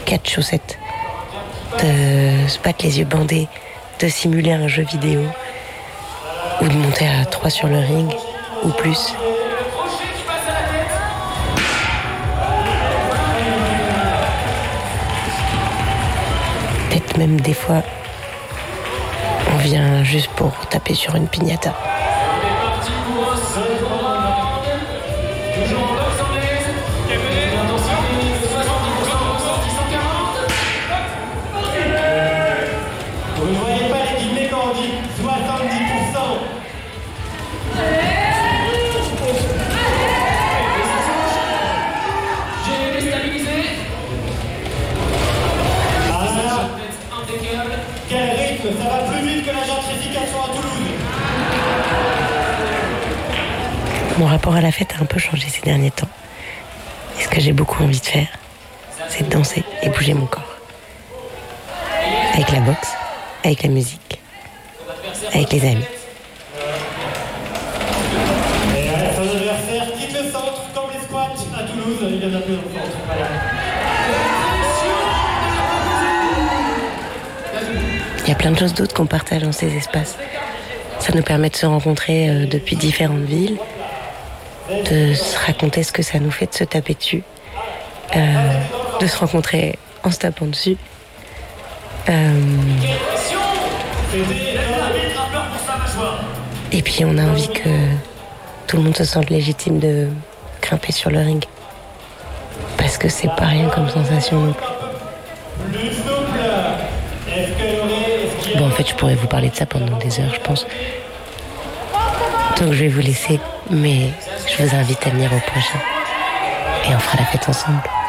4 chaussettes, de se battre les yeux bandés, de simuler un jeu vidéo, ou de monter à 3 sur le ring, ou plus. Peut-être même des fois, on vient juste pour taper sur une piñata. Vous ne voyez pas les guillemets quand on dit 70%. J'ai déstabilisé. Quel rythme, ça va plus vite que la gentrification à Toulouse. Mon rapport à la fête a un peu changé ces derniers temps. Et ce que j'ai beaucoup envie de faire, c'est de danser et bouger mon corps. Avec la boxe, avec la musique, avec les amis. Et son adversaire quitte le centre comme les squats à Toulouse. Il y en a plus au centre. Voilà. Il y a plein de choses d'autres qu'on partage dans ces espaces. Ça nous permet de se rencontrer depuis différentes villes, de se raconter ce que ça nous fait de se taper dessus, de se rencontrer en se tapant dessus. Et puis on a envie que tout le monde se sente légitime de grimper sur le ring. Parce que c'est pas rien comme sensation non plus. Bon, en fait, je pourrais vous parler de ça pendant des heures, je pense. Donc je vais vous laisser, mais je vous invite à venir au prochain. Et on fera la fête ensemble.